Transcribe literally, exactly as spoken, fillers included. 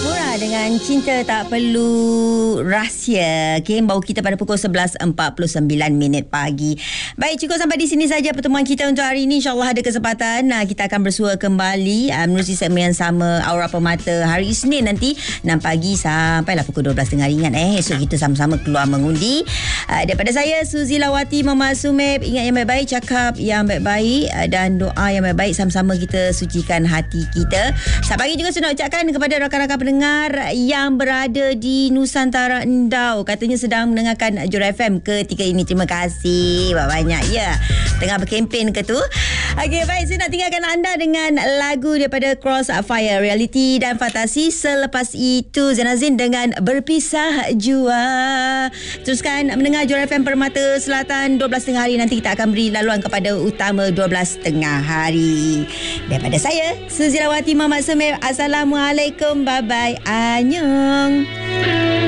Murah dengan Cinta Tak Perlu Rahsia. Game bawa kita pada pukul sebelas empat puluh sembilan minit pagi. Baik, cukup sampai di sini saja pertemuan kita untuk hari ini. InsyaAllah ada kesempatan uh, kita akan bersua kembali uh, menerusi segmen yang sama Aura Permata hari Isnin nanti enam pagi sampailah pukul dua belas tengah. Ingat eh, esok kita sama-sama keluar mengundi. Uh, daripada saya Suzi Lawati Muhammad Sumeb, ingat yang baik-baik, cakap yang baik-baik uh, dan doa yang baik-baik. Sama-sama kita sucikan hati kita. Selamat pagi juga saya nak ucapkan kepada rakan-rakan pendengar yang berada di Nusantara Endau, katanya sedang mendengarkan Jura F M ketika ini. Terima kasih banyak ya, tengah berkempen ke tu. Okey, baik, saya nak tinggalkan anda dengan lagu daripada Crossfire, Reality dan Fantasi. Selepas itu Zainazin dengan Berpisah Jua. Teruskan mendengar Jura F M Permata Selatan dua belas tengah hari. Nanti kita akan beri laluan kepada utama dua belas tengah hari. Daripada saya Suzi Lawati Muhammad Sumeb, Assalamualaikum, bye bye, annyeong.